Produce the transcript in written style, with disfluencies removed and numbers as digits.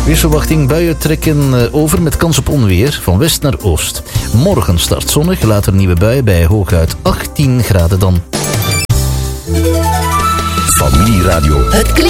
Weersverwachting: buien trekken over met kans op onweer van west naar oost. Morgen start zonnig, later nieuwe buien bij hooguit 18 graden dan. Familieradio.